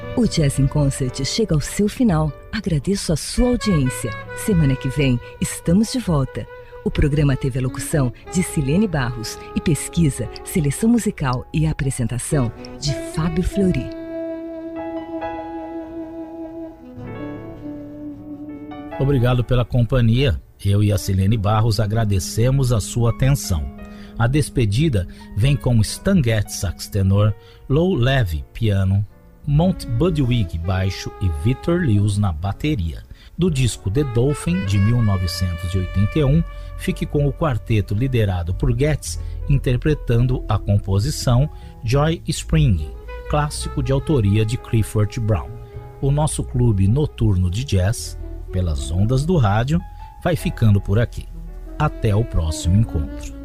O Jazz in Concert chega ao seu final. Agradeço a sua audiência. Semana que vem, estamos de volta. O programa teve a locução de Silene Barros e pesquisa, seleção musical e apresentação de Fábio Fleury. Obrigado pela companhia. Eu e a Silene Barros agradecemos a sua atenção. A despedida vem com Stan Getz, sax tenor, Lou Levy, piano, Mont Budwig, baixo e Victor Lewis na bateria. Do disco The Dolphin, de 1981, fique com o quarteto liderado por Getz, interpretando a composição Joy Spring, clássico de autoria de Clifford Brown. O nosso clube noturno de jazz, pelas ondas do rádio, vai ficando por aqui. Até o próximo encontro.